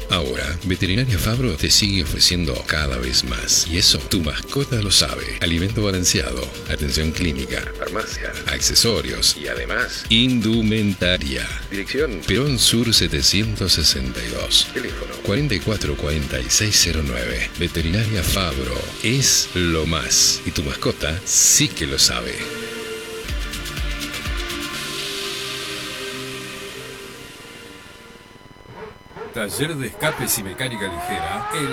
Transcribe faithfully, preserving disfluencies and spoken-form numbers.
Ahora, Veterinaria Fabro te sigue ofreciendo cada vez más. Y eso, tu mascota lo sabe. Alimento balanceado, atención clínica, farmacia, accesorios y además, indumentaria. Dirección: Perón Sur setecientos sesenta y dos. Teléfono: cuarenta y cuatro cuarenta y seis cero nueve. Veterinaria Fabro es lo más. Y tu mascota sí que lo sabe. Taller de escapes y mecánica ligera. El